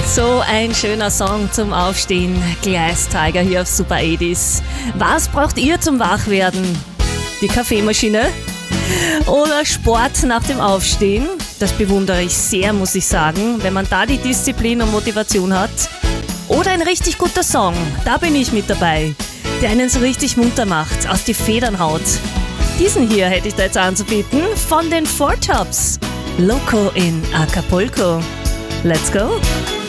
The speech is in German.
So ein schöner Song zum Aufstehen. Glass Tiger hier auf Super 80s. Was braucht ihr zum Wachwerden? Die Kaffeemaschine? Oder Sport nach dem Aufstehen? Das bewundere ich sehr, muss ich sagen, wenn man da die Disziplin und Motivation hat. Oder ein richtig guter Song, da bin ich mit dabei, der einen so richtig munter macht, aus die Federn haut. Diesen hier hätte ich da jetzt anzubieten von den Four Tops. Loco in Acapulco. Let's go!